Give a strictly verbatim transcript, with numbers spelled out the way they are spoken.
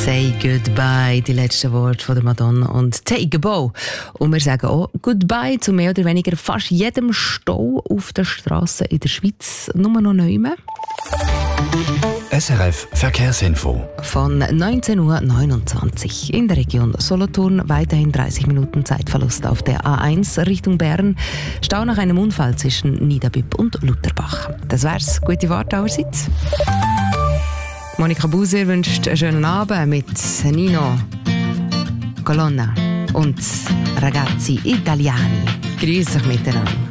Say Goodbye, die letzten Worte von der Madonna und Take a Bow. Und wir sagen auch Goodbye zu mehr oder weniger fast jedem Stau auf der Straße in der Schweiz. Nur noch neu. S R F Verkehrsinfo. Von neunzehn Uhr neunundzwanzig in der Region Solothurn weiterhin dreißig Minuten Zeitverlust auf der A eins Richtung Bern. Stau nach einem Unfall zwischen Niederbüpp und Lutherbach. Das wär's. Gute Worte allerseits. Monika Buser wünscht einen schönen Abend mit Nino Colonna und Ragazzi Italiani. Grüß euch miteinander.